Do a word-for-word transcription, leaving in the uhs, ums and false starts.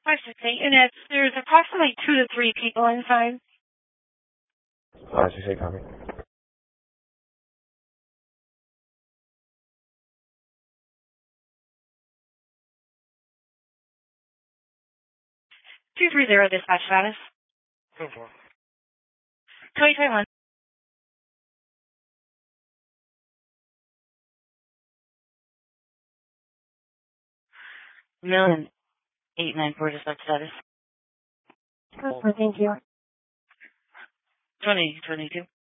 five six eight units. There's approximately two to three people inside. five six eight, copy. two three zero dispatch status. twenty twenty-one. Million eight nine four dispatch status. Thank you. Twenty twenty two.